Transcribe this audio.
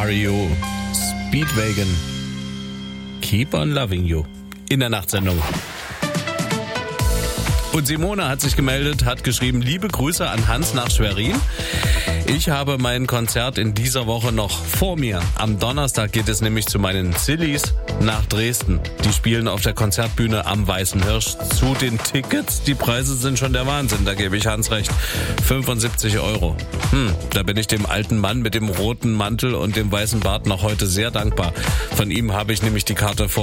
REO Speedwagon. Keep on loving you. In der Nachtsendung. Und Simone hat sich gemeldet, hat geschrieben, liebe Grüße an Hans nach Schwerin. Ich habe mein Konzert in dieser Woche noch vor mir. Am Donnerstag geht es nämlich zu meinen Sillies nach Dresden. Die spielen auf der Konzertbühne am Weißen Hirsch. Zu den Tickets, die Preise sind schon der Wahnsinn, da gebe ich Hans recht. 75 €. Da bin ich dem alten Mann mit dem roten Mantel und dem weißen Bart noch heute sehr dankbar. Von ihm habe ich nämlich die Karte vor